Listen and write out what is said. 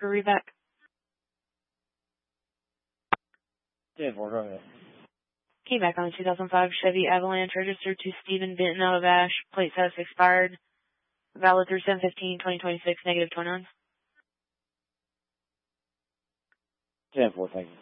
for read back. 10-4, go ahead. Came back on the 2005 Chevy Avalanche registered to Stephen Benton out of Ash. Plate status expired. Valid through 7/15/2026, negative 29. 10-4, thank you.